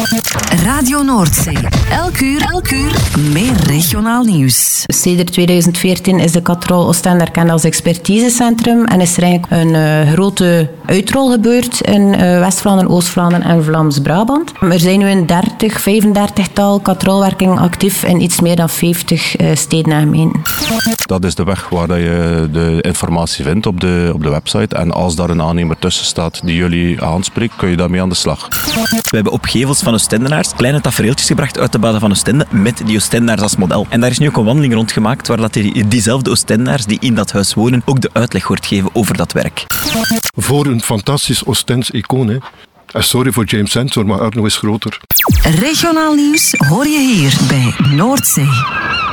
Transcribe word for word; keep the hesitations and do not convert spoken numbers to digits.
Radio Noordzee. Elk uur, elk uur meer regionaal nieuws. Sedert tweeduizend veertien is de Katrol Oostende erkend als expertisecentrum en is er eigenlijk een uh, grote uitrol gebeurd in uh, West-Vlaanderen, Oost-Vlaanderen en Vlaams-Brabant. Er zijn nu een dertig, vijfendertig-tal katrolwerkingen actief in iets meer dan vijftig uh, steden en gemeenten. Dat is de weg waar je de informatie vindt op de, op de website. En als daar een aannemer tussen staat die jullie aanspreekt, kun je daarmee aan de slag. We hebben op gevels van Oostendenaars kleine tafereeltjes gebracht uit de baden van Oostende met die Oostendenaars als model. En daar is nu ook een wandeling rondgemaakt waar dat die, diezelfde Oostendenaars die in dat huis wonen ook de uitleg hoort geven over dat werk. Voor een fantastisch Oostends icoon, hè. En sorry voor James Ensor, maar Arno is groter. Regionaal nieuws hoor je hier bij Noordzee.